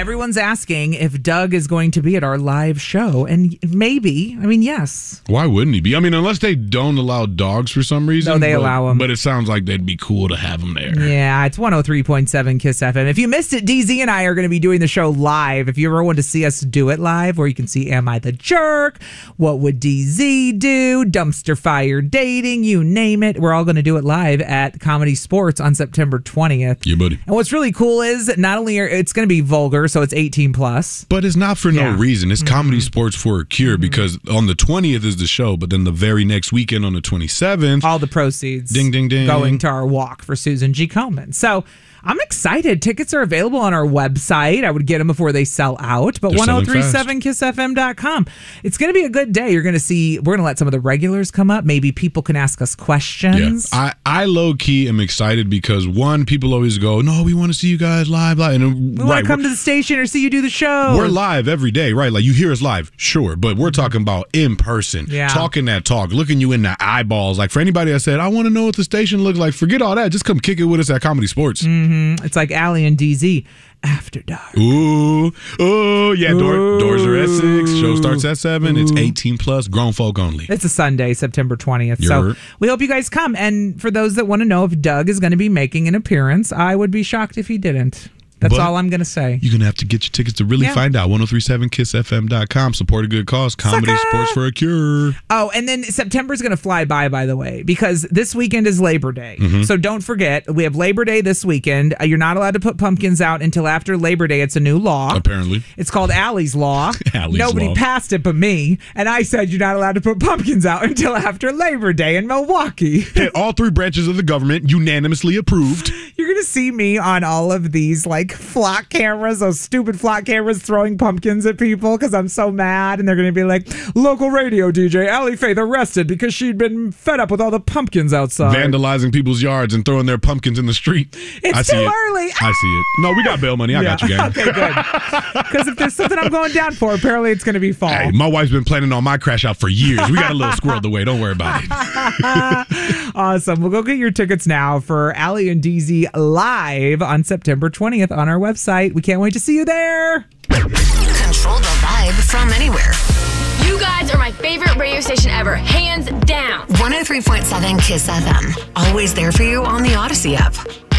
everyone's asking if Doug is going to be at our live show. And maybe, yes. Why wouldn't he be? Unless they don't allow dogs for some reason. No, they allow them. But it sounds like they'd be cool to have them there. Yeah, it's 103.7 KISS FM. If you missed it, DZ and I are going to be doing the show live. If you ever want to see us do it live, where you can see Am I the Jerk? What would DZ do? Dumpster fire dating, you name it. We're all going to do it live at Comedy Sports on September 20th. Yeah, buddy. And what's really cool is not only it's going to be vulgar, so it's 18 plus. But it's not for no reason. It's Comedy Sports for a Cure because on the 20th is the show, but then the very next weekend on the 27th, all the proceeds ding, ding, ding, going to our walk for Susan G. Komen. So I'm excited. Tickets are available on our website. I would get them before they sell out. But 1037kissfm.com. It's going to be a good day. We're going to let some of the regulars come up. Maybe people can ask us questions. Yeah. I low-key am excited because, one, people always go, no, we want to see you guys live. And, we want to come to the station or see you do the show. We're live every day, right? Like, you hear us live, sure. But we're talking about in person. Yeah. Talking that talk, looking you in the eyeballs. Like, for anybody that said, I want to know what the station looks like, forget all that. Just come kick it with us at Comedy Sports. It's like Allie and DZ after dark. Ooh, yeah. Doors are at 6. Show starts at 7. It's 18 plus, grown folk only. It's a Sunday, September 20th. So we hope you guys come. And for those that want to know if Doug is going to be making an appearance, I would be shocked if he didn't. That's all I'm going to say. You're going to have to get your tickets to really find out. 1037kissfm.com. Support a good cause. Comedy Sports for a Cure. Oh, and then September's going to fly by the way, because this weekend is Labor Day. So don't forget, we have Labor Day this weekend. You're not allowed to put pumpkins out until after Labor Day. It's a new law. Apparently. It's called Allie's Law. Nobody Law. passed it but me. And I said you're not allowed to put pumpkins out until after Labor Day in Milwaukee. All 3 branches of the government unanimously approved. You're going to see me on all of these flock cameras, those stupid flock cameras throwing pumpkins at people because I'm so mad, and they're going to be like, local radio DJ Allie Faith arrested because she'd been fed up with all the pumpkins outside. Vandalizing people's yards and throwing their pumpkins in the street. It's too early. I see it. No, we got bail money. I got you, gang. Okay, good. Because if there's something I'm going down for, apparently it's going to be fall. Hey, my wife's been planning on my crash out for years. We got a little squirreled away. Don't worry about it. Awesome. We'll go get your tickets now for Allie and DZ live on September 20th on our website. We can't wait to see you there. Control the vibe from anywhere. You guys are my favorite radio station ever, hands down. 103.7 KISS FM. Always there for you on the Odyssey app.